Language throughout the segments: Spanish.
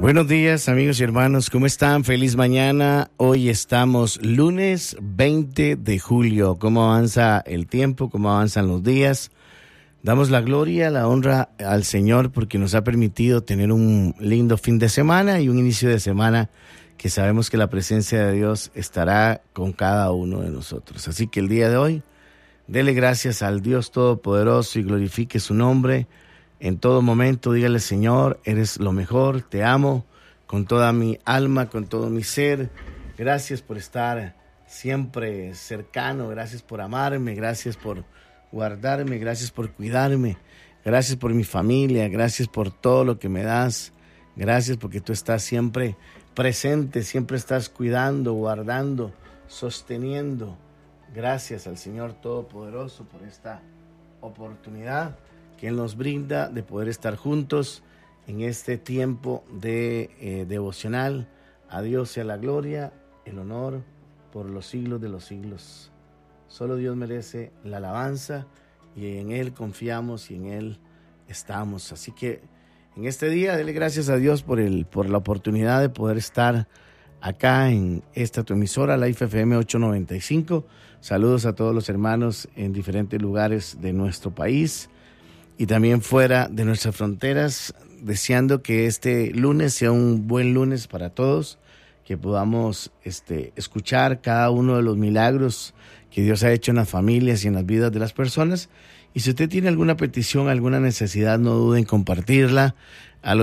Buenos días, amigos y hermanos, ¿cómo están? Feliz mañana. Hoy estamos lunes 20 de julio. ¿Cómo avanza el tiempo? ¿Cómo avanzan los días? Damos la gloria, la honra al Señor porque nos ha permitido tener un lindo fin de semana y un inicio de semana que sabemos que la presencia de Dios estará con cada uno de nosotros. Así que el día de hoy, dele gracias al Dios Todopoderoso y glorifique su nombre. En todo momento, dígale: Señor, eres lo mejor, te amo con toda mi alma, con todo mi ser. Gracias por estar siempre cercano, gracias por amarme, gracias por guardarme, gracias por cuidarme, gracias por mi familia, gracias por todo lo que me das. Gracias porque tú estás siempre presente, siempre estás cuidando, guardando, sosteniendo. Gracias al Señor Todopoderoso por esta oportunidad que Él nos brinda de poder estar juntos en este tiempo de devocional. A Dios sea la gloria, el honor por los siglos de los siglos. Solo Dios merece la alabanza y en Él confiamos y en Él estamos. Así que en este día dele gracias a Dios por la oportunidad de poder estar acá en esta tu emisora, Life FM 895. Saludos a todos los hermanos en diferentes lugares de nuestro país y también fuera de nuestras fronteras, deseando que este lunes sea un buen lunes para todos, que podamos escuchar cada uno de los milagros que Dios ha hecho en las familias y en las vidas de las personas. Y si usted tiene alguna petición, alguna necesidad, no duden en compartirla al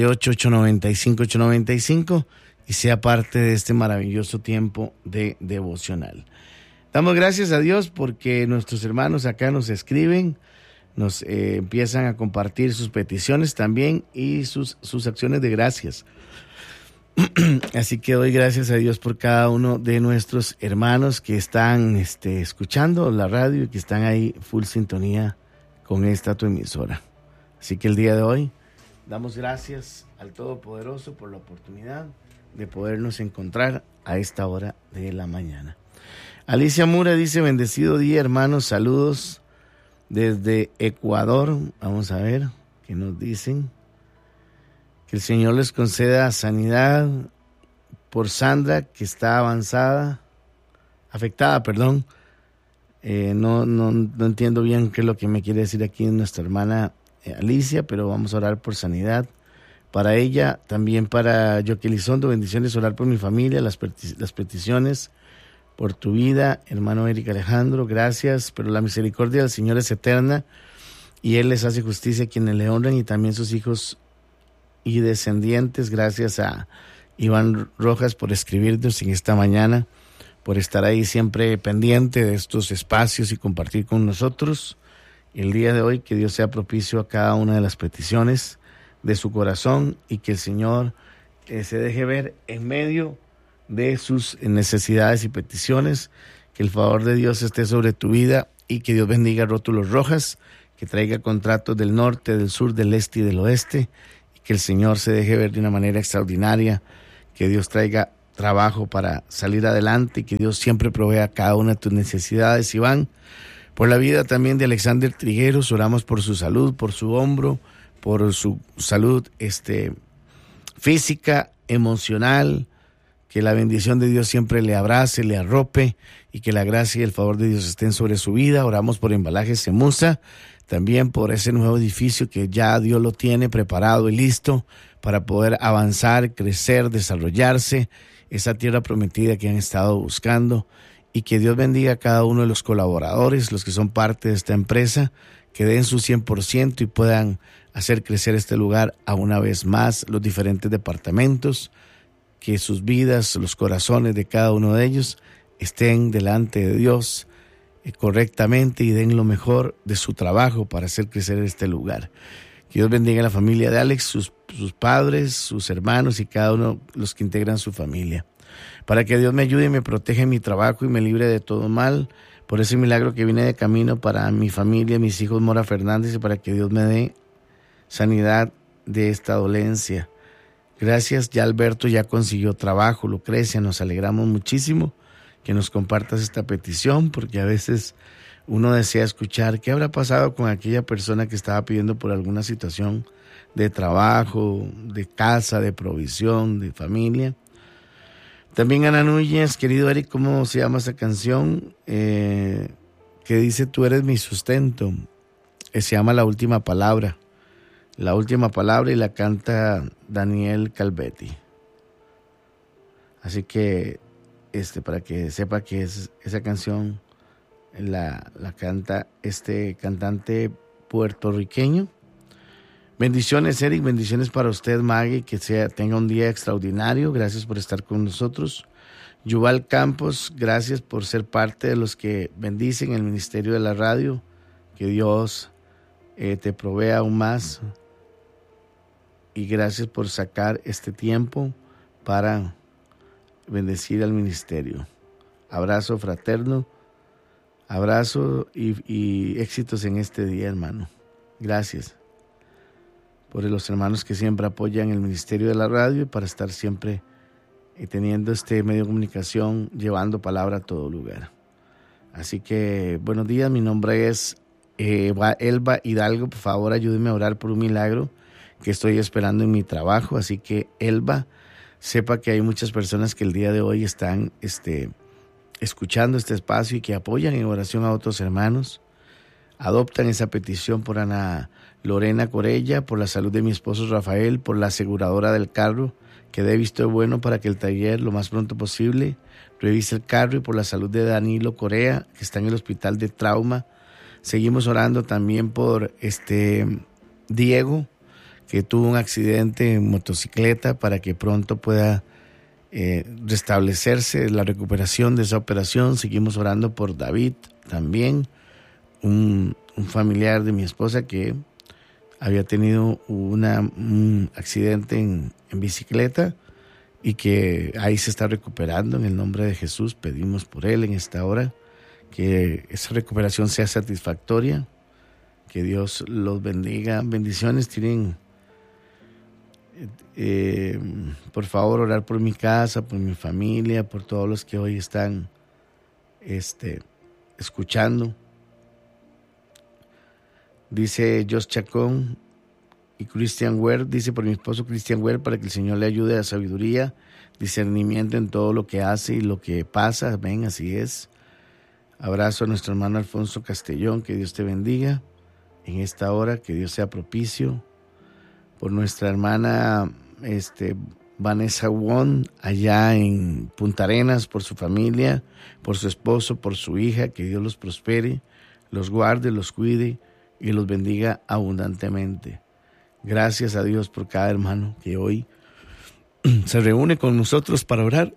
88-895-895 y sea parte de este maravilloso tiempo de devocional. Damos gracias a Dios porque nuestros hermanos acá nos escriben, nos empiezan a compartir sus peticiones también y sus acciones de gracias. Así que doy gracias a Dios por cada uno de nuestros hermanos que están escuchando la radio y que están ahí full sintonía con esta tu emisora. Así que el día de hoy damos gracias al Todopoderoso por la oportunidad de podernos encontrar a esta hora de la mañana. Alicia Mura dice: bendecido día, hermanos, saludos desde Ecuador. Vamos a ver qué nos dicen. Que el Señor les conceda sanidad por Sandra, que está afectada. No entiendo bien qué es lo que me quiere decir aquí nuestra hermana Alicia, pero vamos a orar por sanidad para ella, también para Yoque Elizondo. Bendiciones, orar por mi familia, las peticiones por tu vida, hermano Eric Alejandro, gracias, pero la misericordia del Señor es eterna y Él les hace justicia a quienes le honran y también sus hijos y descendientes. Gracias a Iván Rojas por escribirnos en esta mañana, por estar ahí siempre pendiente de estos espacios y compartir con nosotros. El día de hoy que Dios sea propicio a cada una de las peticiones de su corazón y que el Señor se deje ver en medio de sus necesidades y peticiones, que el favor de Dios esté sobre tu vida y que Dios bendiga Rótulos Rojas, que traiga contratos del norte, del sur, del este y del oeste, y que el Señor se deje ver de una manera extraordinaria, que Dios traiga trabajo para salir adelante y que Dios siempre provea cada una de tus necesidades. Iván, por la vida también de Alexander Trigueros, oramos por su salud, por su hombro, por su salud física, emocional, que la bendición de Dios siempre le abrace, le arrope y que la gracia y el favor de Dios estén sobre su vida. Oramos por Embalajes Semusa, también por ese nuevo edificio que ya Dios lo tiene preparado y listo para poder avanzar, crecer, desarrollarse, esa tierra prometida que han estado buscando, y que Dios bendiga a cada uno de los colaboradores, los que son parte de esta empresa, que den su 100% y puedan hacer crecer este lugar a una vez más, los diferentes departamentos, que sus vidas, los corazones de cada uno de ellos estén delante de Dios correctamente y den lo mejor de su trabajo para hacer crecer este lugar. Que Dios bendiga a la familia de Alex, sus padres, sus hermanos y cada uno de los que integran su familia. Para que Dios me ayude y me proteja en mi trabajo y me libre de todo mal, por ese milagro que viene de camino para mi familia, mis hijos Mora Fernández, y para que Dios me dé sanidad de esta dolencia. Gracias, ya Alberto ya consiguió trabajo. Lucrecia, nos alegramos muchísimo que nos compartas esta petición, porque a veces uno desea escuchar qué habrá pasado con aquella persona que estaba pidiendo por alguna situación de trabajo, de casa, de provisión, de familia. También Ana Núñez, querido Eric, ¿cómo se llama esa canción? Que dice, tú eres mi sustento. Se llama La Última Palabra. La Última Palabra, y la canta Daniel Calvetti. Así que, para que sepa que esa canción la canta este cantante puertorriqueño. Bendiciones, Eric, bendiciones para usted, Maggie, que tenga un día extraordinario. Gracias por estar con nosotros. Yuval Campos, gracias por ser parte de los que bendicen el ministerio de la radio. Que Dios te provea aún más. Y gracias por sacar este tiempo para bendecir al ministerio. Abrazo fraterno, abrazo y éxitos en este día, hermano. Gracias por los hermanos que siempre apoyan el ministerio de la radio y para estar siempre teniendo este medio de comunicación, llevando palabra a todo lugar. Así que, buenos días, mi nombre es Elba Hidalgo. Por favor, ayúdeme a orar por un milagro que estoy esperando en mi trabajo. Así que, Elba, sepa que hay muchas personas que el día de hoy están escuchando este espacio y que apoyan en oración a otros hermanos. Adoptan esa petición por Ana Lorena Corella, por la salud de mi esposo Rafael, por la aseguradora del carro, que dé visto bueno para que el taller lo más pronto posible revise el carro, y por la salud de Danilo Corea, que está en el hospital de trauma. Seguimos orando también por Diego, que tuvo un accidente en motocicleta, para que pronto pueda restablecerse la recuperación de esa operación. Seguimos orando por David también, un familiar de mi esposa que había tenido un accidente en bicicleta y que ahí se está recuperando. En el nombre de Jesús pedimos por él en esta hora, que esa recuperación sea satisfactoria, que Dios los bendiga. Bendiciones. Tienen, por favor, orar por mi casa, por mi familia, por todos los que hoy están escuchando. Dice Jos Chacón y Christian Ware, dice por mi esposo Christian Ware, para que el Señor le ayude a sabiduría, discernimiento en todo lo que hace y lo que pasa. Amén, así es. Abrazo a nuestro hermano Alfonso Castellón, que Dios te bendiga en esta hora, que Dios sea propicio. Por nuestra hermana Vanessa Won, allá en Punta Arenas, por su familia, por su esposo, por su hija, que Dios los prospere, los guarde, los cuide y los bendiga abundantemente. Gracias a Dios por cada hermano que hoy se reúne con nosotros para orar.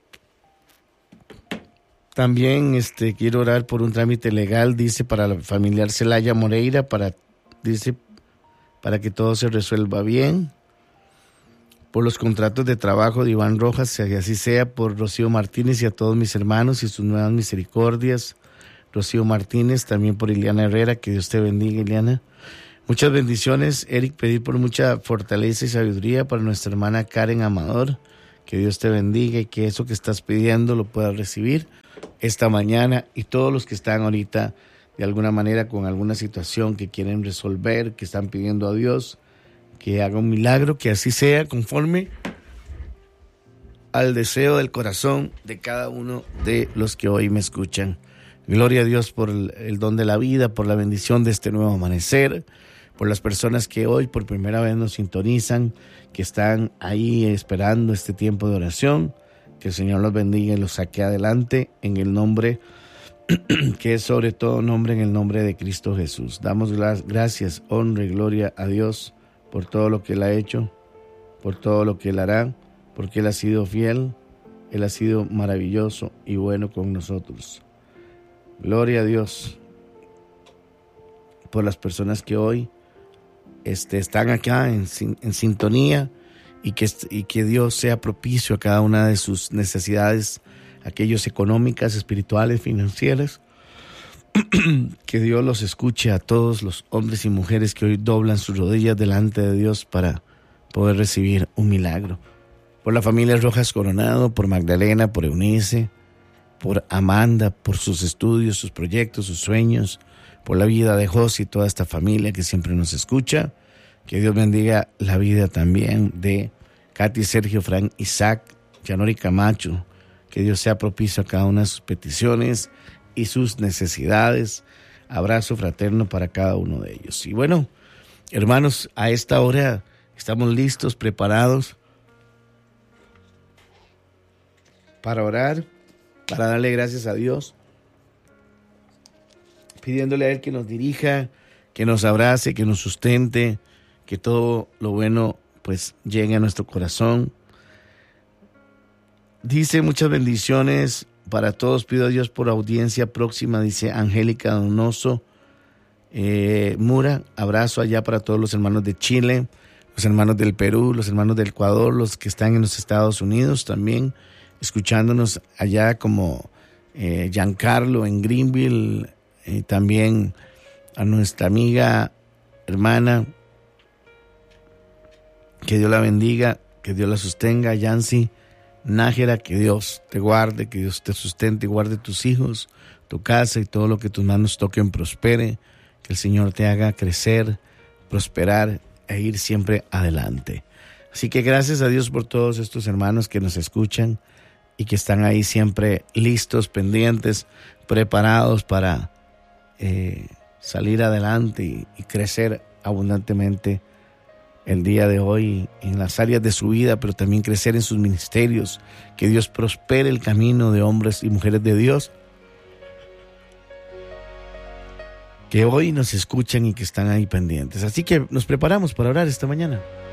También quiero orar por un trámite legal, dice, para la familiar Celaya Moreira, para que todo se resuelva bien. Por los contratos de trabajo de Iván Rojas, que así sea. Por Rocío Martínez y a todos mis hermanos y sus nuevas misericordias. Rocío Martínez, también por Ileana Herrera, que Dios te bendiga, Ileana. Muchas bendiciones, Eric. Pedir por mucha fortaleza y sabiduría para nuestra hermana Karen Amador, que Dios te bendiga y que eso que estás pidiendo lo puedas recibir esta mañana, y todos los que están ahorita de alguna manera con alguna situación que quieren resolver, que están pidiendo a Dios que haga un milagro, que así sea conforme al deseo del corazón de cada uno de los que hoy me escuchan. Gloria a Dios por el don de la vida, por la bendición de este nuevo amanecer, por las personas que hoy por primera vez nos sintonizan, que están ahí esperando este tiempo de oración. Que el Señor los bendiga y los saque adelante en el nombre que es sobre todo nombre, en el nombre de Cristo Jesús. Damos gracias, honra y gloria a Dios por todo lo que Él ha hecho, por todo lo que Él hará, porque Él ha sido fiel, Él ha sido maravilloso y bueno con nosotros. Gloria a Dios por las personas que hoy están acá en sintonía, y que Dios sea propicio a cada una de sus necesidades, aquellos económicas, espirituales, financieras. Que Dios los escuche a todos los hombres y mujeres que hoy doblan sus rodillas delante de Dios para poder recibir un milagro. Por la familia Rojas Coronado, por Magdalena, por Eunice, por Amanda, por sus estudios, sus proyectos, sus sueños, por la vida de José y toda esta familia que siempre nos escucha. Que Dios bendiga la vida también de Katy, Sergio, Frank, Isaac, Yanori Camacho. Que Dios sea propicio a cada una de sus peticiones y sus necesidades. Abrazo fraterno para cada uno de ellos. Y bueno, hermanos, a esta hora estamos listos, preparados para orar, para darle gracias a Dios, pidiéndole a Él que nos dirija, que nos abrace, que nos sustente, que todo lo bueno pues llegue a nuestro corazón. Dice muchas bendiciones para todos, pido a Dios por audiencia próxima, dice Angélica Donoso Mura, abrazo allá para todos los hermanos de Chile, los hermanos del Perú, los hermanos del Ecuador, los que están en los Estados Unidos también, escuchándonos allá como Giancarlo en Greenville, también a nuestra amiga, hermana, que Dios la bendiga, que Dios la sostenga, Yancy Nájera, que Dios te guarde, que Dios te sustente y guarde tus hijos, tu casa y todo lo que tus manos toquen prospere, que el Señor te haga crecer, prosperar e ir siempre adelante. Así que gracias a Dios por todos estos hermanos que nos escuchan y que están ahí siempre listos, pendientes, preparados para salir adelante y crecer abundantemente el día de hoy en las áreas de su vida, pero también crecer en sus ministerios. Que Dios prospere el camino de hombres y mujeres de Dios que hoy nos escuchan y que están ahí pendientes. Así que nos preparamos para orar esta mañana.